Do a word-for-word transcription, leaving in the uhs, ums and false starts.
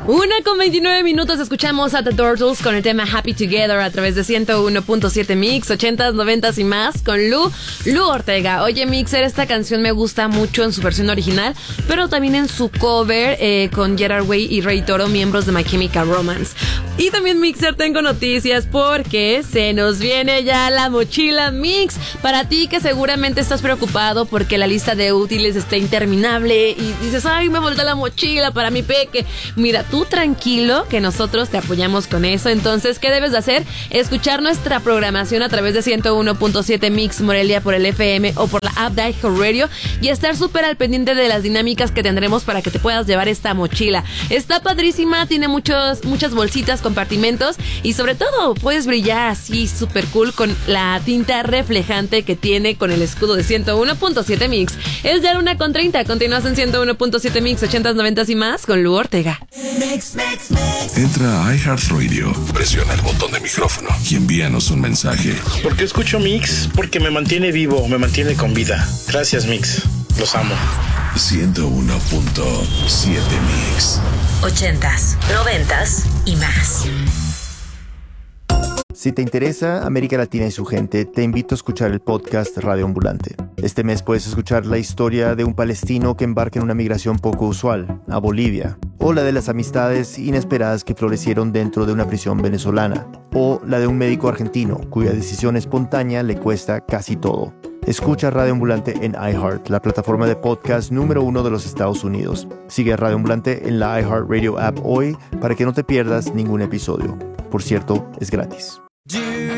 Una con veintinueve minutos, escuchamos a The Turtles con el tema Happy Together a través de ciento uno punto siete Mix, ochentas, noventas y más con Lu, Lu Ortega. Oye, Mixer, esta canción me gusta mucho en su versión original, pero también en su cover eh, con Gerard Way y Rey Toro, miembros de My Chemical Romance. Y también, Mixer, tengo noticias porque se nos viene ya la mochila Mix. Para ti que seguramente estás preocupado porque la lista de útiles está interminable y dices, ay, me falta la mochila para mi peque. Mira, tú tranquilo que nosotros te apoyamos con eso. Entonces, ¿qué debes de hacer? Escuchar nuestra programación a través de ciento uno punto siete Mix Morelia por el F M o por la app de iHeartRadio y estar súper al pendiente de las dinámicas que tendremos para que te puedas llevar esta mochila. Está padrísima, tiene muchos, muchas bolsitas, compartimentos y sobre todo puedes brillar así súper cool con la tinta reflejante que tiene con el escudo de ciento uno punto siete Mix. Es ya una con treinta, continúas en ciento uno punto siete Mix, ochentas, noventas y más con Lu Ortega. Mix, mix, mix. Entra a iHeartRadio, presiona el botón de micrófono y envíanos un mensaje. ¿Por qué escucho Mix? Porque me mantiene vivo, me mantiene con vida. Gracias, Mix. Los amo. ciento uno punto siete Mix. Ochentas, noventas y más. Si te interesa América Latina y su gente, te invito a escuchar el podcast Radio Ambulante. Este mes puedes escuchar la historia de un palestino que embarca en una migración poco usual, a Bolivia, o la de las amistades inesperadas que florecieron dentro de una prisión venezolana, o la de un médico argentino cuya decisión espontánea le cuesta casi todo. Escucha Radio Ambulante en iHeart, la plataforma de podcast número uno de los Estados Unidos. Sigue a Radio Ambulante en la iHeartRadio app hoy para que no te pierdas ningún episodio. Por cierto, es gratis.